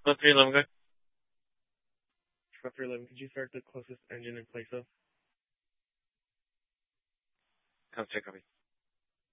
Squad 311, go. Squad 311, could you start the closest engine in place of? Come check, copy.